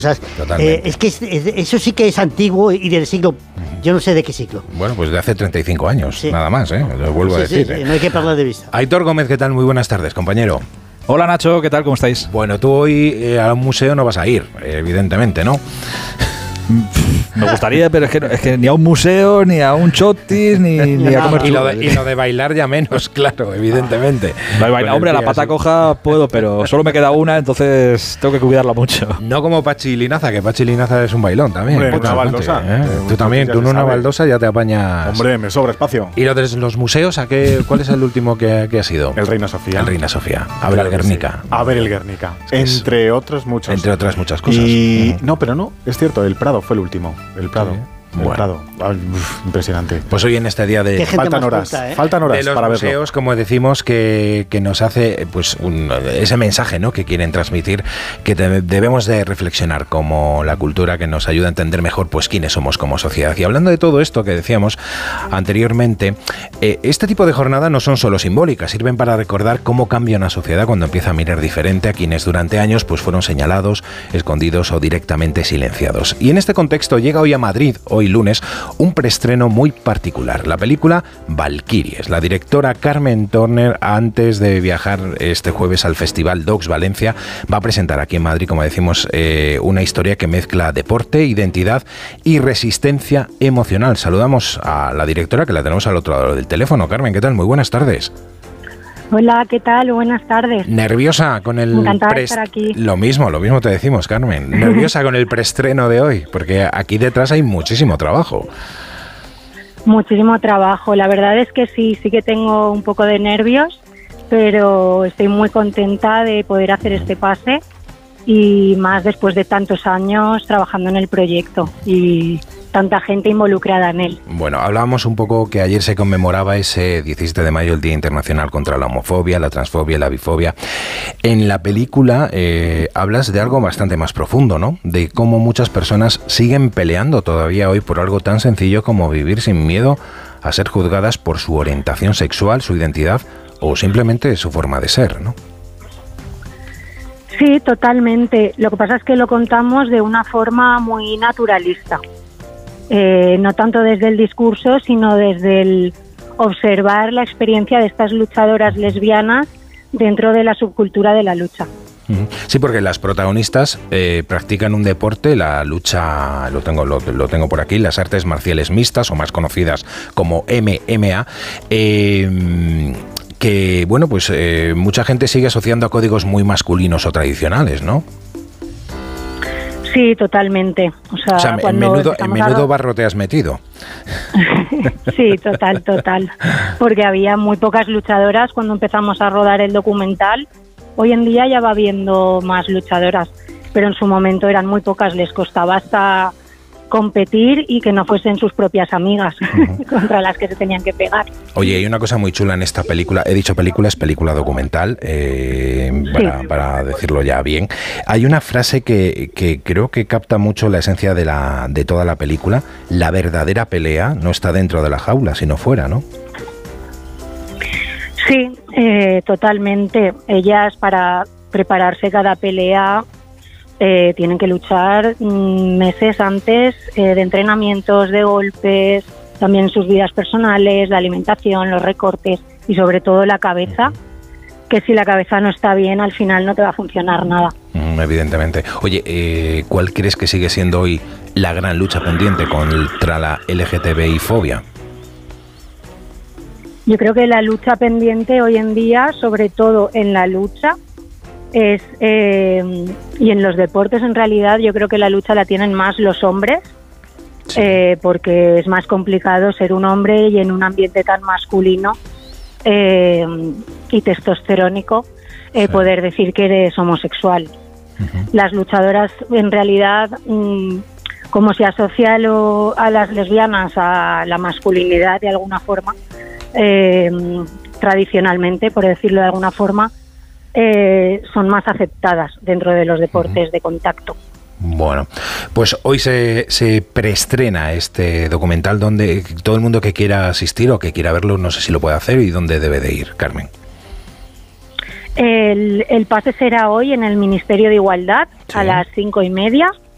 Es que eso sí que es antiguo y del siglo, yo no sé de qué siglo. Bueno, pues de hace 35 años, nada más, lo vuelvo a decir. Sí, no hay que perder de vista. Aitor Gómez, ¿qué tal? Muy buenas tardes, compañero. Hola Nacho, ¿qué tal? ¿Cómo estáis? Bueno, tú hoy a un museo no vas a ir, evidentemente, ¿no? Me gustaría, pero es que ni a un museo, ni a un chotis, ni a comer churros. Y lo de bailar ya menos, claro, evidentemente. Hombre, a la pata coja puedo, pero solo me queda una, entonces tengo que cuidarla mucho. No como Pachi Linaza, que Pachi Linaza es un bailón también. Hombre, una baldosa. Tú también, tú en una baldosa ya te apañas. Hombre, me sobra espacio. ¿Y lo de los museos, cuál es el último que ha sido? El Reina Sofía. El Reina Sofía. A ver el Guernica. Sí. A ver el Guernica. Entre otras muchas cosas. Y no, pero no, es cierto, el Prado fue el último. El Prado. Sí. El Prado. Impresionante. Pues hoy en este día de... Faltan horas de los para museos, verlo. como decimos, que nos hace pues ese mensaje, ¿no?, que quieren transmitir, que debemos de reflexionar como la cultura, que nos ayuda a entender mejor pues quiénes somos como sociedad. Y hablando de todo esto que decíamos anteriormente, este tipo de jornadas no son solo simbólicas, sirven para recordar cómo cambia una sociedad cuando empieza a mirar diferente a quienes durante años pues fueron señalados, escondidos o directamente silenciados. Y en este contexto llega hoy a Madrid, hoy lunes, un preestreno muy particular, la película Valquíries. La directora Carmen Torner, antes de viajar este jueves al Festival Docs Valencia, va a presentar aquí en Madrid, como decimos, una historia que mezcla deporte, identidad y resistencia emocional. Saludamos a la directora, que la tenemos al otro lado del teléfono. Carmen, ¿qué tal? Muy buenas tardes. Hola, ¿qué tal? Buenas tardes. ¿Nerviosa con el encantada de estar aquí? Lo mismo te decimos, Carmen. ¿Nerviosa con el preestreno de hoy? Porque aquí detrás hay muchísimo trabajo. Muchísimo trabajo. La verdad es que sí que tengo un poco de nervios, pero estoy muy contenta de poder hacer este pase y más después de tantos años trabajando en el proyecto y tanta gente involucrada en él. Bueno, hablábamos un poco que ayer se conmemoraba ese 17 de mayo, el Día Internacional contra la Homofobia, la Transfobia y la Bifobia. En la película hablas de algo bastante más profundo, ¿no? De cómo muchas personas siguen peleando todavía hoy por algo tan sencillo como vivir sin miedo a ser juzgadas por su orientación sexual, su identidad o simplemente su forma de ser, ¿no? Sí, totalmente. Lo que pasa es que lo contamos de una forma muy naturalista. No tanto desde el discurso, sino desde el observar la experiencia de estas luchadoras lesbianas dentro de la subcultura de la lucha. Sí, porque las protagonistas practican un deporte, la lucha, lo tengo por aquí, las artes marciales mixtas, o más conocidas como MMA, que, bueno, pues mucha gente sigue asociando a códigos muy masculinos o tradicionales, ¿no? Sí, totalmente. O sea en menudo barro te has metido. Sí, total. Porque había muy pocas luchadoras cuando empezamos a rodar el documental. Hoy en día ya va habiendo más luchadoras, pero en su momento eran muy pocas. Les costaba hasta competir y que no fuesen sus propias amigas contra las que se tenían que pegar. Oye, hay una cosa muy chula en esta película. He dicho película, es película documental, para decirlo ya bien. Hay una frase que creo que capta mucho la esencia de toda la película. La verdadera pelea no está dentro de la jaula, sino fuera, ¿no? Sí, totalmente. Ellas, para prepararse cada pelea, tienen que luchar meses antes de entrenamientos, de golpes, también sus vidas personales, la alimentación, los recortes y sobre todo la cabeza, que si la cabeza no está bien, al final no te va a funcionar nada. Evidentemente. Oye, ¿cuál crees que sigue siendo hoy la gran lucha pendiente contra la LGTBI-fobia? Yo creo que la lucha pendiente hoy en día, sobre todo en la lucha, y en los deportes en realidad yo creo que la lucha la tienen más los hombres, porque es más complicado ser un hombre y en un ambiente tan masculino y testosterónico poder decir que eres homosexual. Las luchadoras en realidad, como se asocia a las lesbianas a la masculinidad de alguna forma, tradicionalmente, por decirlo de alguna forma, son más aceptadas dentro de los deportes de contacto. Bueno, pues hoy se preestrena este documental donde todo el mundo que quiera asistir o que quiera verlo, no sé si lo puede hacer y dónde debe de ir, Carmen. El pase será hoy en el Ministerio de Igualdad, sí, a las 5:30.